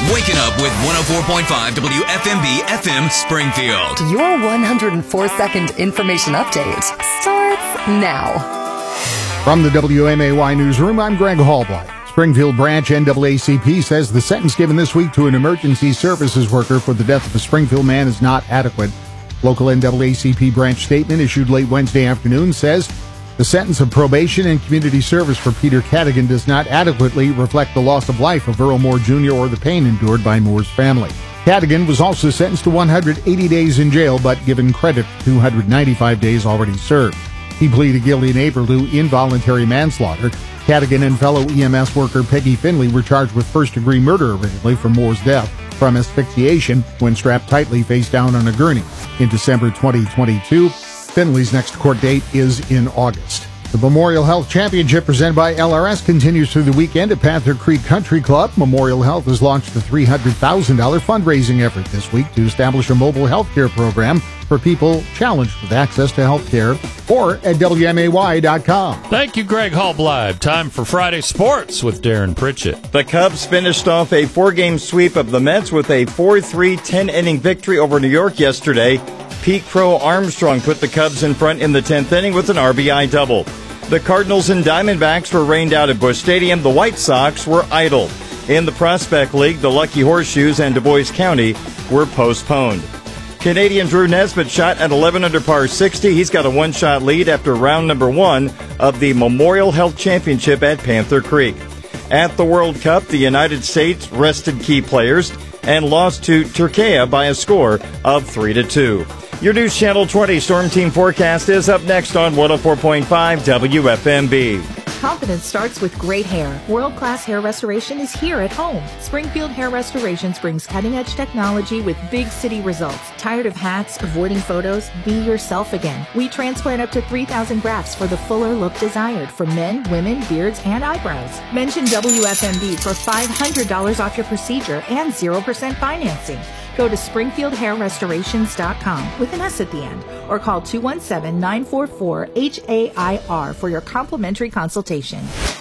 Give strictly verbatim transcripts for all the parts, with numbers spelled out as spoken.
Waking up with one oh four point five W F M B F M Springfield. Your one hundred four second information update starts now. From the W M A Y newsroom, I'm Greg Hallblight. Springfield Branch N double A C P says the sentence given this week to an emergency services worker for the death of a Springfield man is not adequate. Local N double A C P branch statement issued late Wednesday afternoon says the sentence of probation and community service for Peter Cadigan does not adequately reflect the loss of life of Earl Moore Junior or the pain endured by Moore's family. Cadigan was also sentenced to one hundred eighty days in jail, but given credit for two hundred ninety-five days already served. He pleaded guilty in April to involuntary manslaughter. Cadigan and fellow E M S worker Peggy Finley were charged with first-degree murder originally for Moore's death from asphyxiation when strapped tightly face down on a gurney. In December twenty twenty-two, Finley's next court date is in August. The Memorial Health Championship presented by L R S continues through the weekend at Panther Creek Country Club. Memorial Health has launched a three hundred thousand dollars fundraising effort this week to establish a mobile health care program for people challenged with access to health care, or at W M A Y dot com. Thank you, Greg Hallblight. Time for Friday Sports with Darren Pritchett. The Cubs finished off a four-game sweep of the Mets with a four three ten-inning victory over New York yesterday. Pete Crow Armstrong put the Cubs in front in the tenth inning with an R B I double. The Cardinals and Diamondbacks were rained out at Busch Stadium. The White Sox were idle. In the Prospect League, the Lucky Horseshoes and Du Bois County were postponed. Canadian Drew Nesbitt shot at eleven under par sixty. He's got a one-shot lead after round number one of the Memorial Health Championship at Panther Creek. At the World Cup, the United States rested key players and lost to Turkey by a score of three to two. Your News Channel twenty Storm Team forecast is up next on one oh four point five W F M B. Confidence starts with great hair. World-class hair restoration is here at home. Springfield Hair Restorations brings cutting-edge technology with big city results. Tired of hats, avoiding photos? Be yourself again. We transplant up to three thousand grafts for the fuller look desired for men, women, beards, and eyebrows. Mention W F M B for five hundred dollars off your procedure and zero percent financing. Go to springfield hair restorations dot com with an S at the end, or call two one seven, nine four four, H A I R for your complimentary consultation.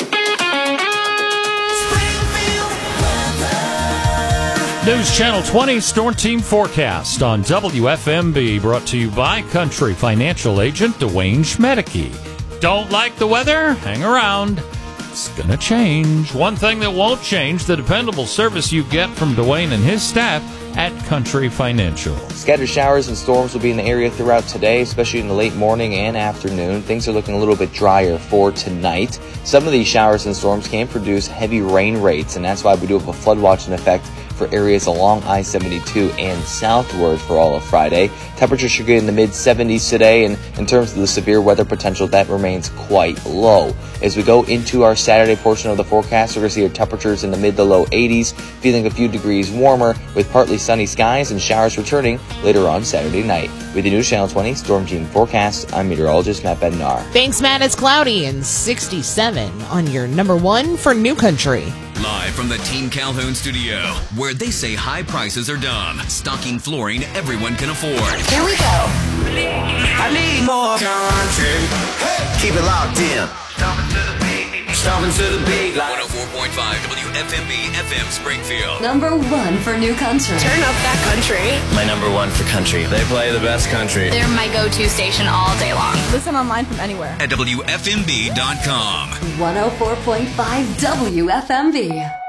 News Channel twenty Storm Team forecast on W F M B, brought to you by Country Financial Agent Dwayne Schmedeke. Don't like the weather? Hang around. It's going to change. One thing that won't change, the dependable service you get from Dwayne and his staff at Country Financial. Scattered showers and storms will be in the area throughout today, especially in the late morning and afternoon. Things are looking a little bit drier for tonight. Some of these showers and storms can produce heavy rain rates, and that's why we do have a flood watch in effect for areas along I seventy-two and southward for all of Friday. Temperatures should get in the mid seventies today, and in terms of the severe weather potential, that remains quite low. As we go into our Saturday portion of the forecast, we're going to see our temperatures in the mid to low eighties, feeling a few degrees warmer with partly sunny skies and showers returning later on Saturday night. With the News Channel twenty Storm Team forecast, I'm meteorologist Matt Bednar. Thanks, Matt. It's cloudy and sixty-seven on your number one for New Country. Live from the Team Calhoun studio, where they say high prices are dumb, stocking flooring everyone can afford. Here we go. I need more country. Hey. Keep it locked in. Stomping to the beat. Stomping to the beat. one oh four point five W F M B F M Springfield. Number one for New Country. Turn up that country. My number one for country. They play the best country. They're my go-to station all day long. Listen online from anywhere. At W F M B dot com. one oh four point five W F M B.